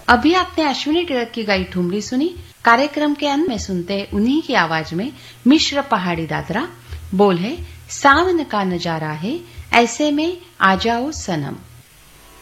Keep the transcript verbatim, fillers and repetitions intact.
अभी आपने अश्विनी टिळक की गाई ठुमरी सुनी। कार्यक्रम के अंत में सुनते उन्हीं की आवाज में मिश्र पहाड़ी दादरा। बोल है सावन का नजारा है ऐसे में आ जाओ सनम।